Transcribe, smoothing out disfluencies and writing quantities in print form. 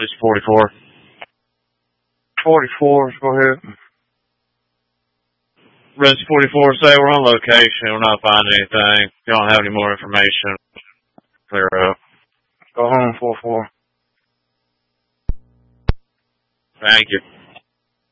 It's 44. 44, go ahead. Res 44, say we're on location. We're not finding anything. If you don't have any more information, clear up. Go home, 44. Thank you.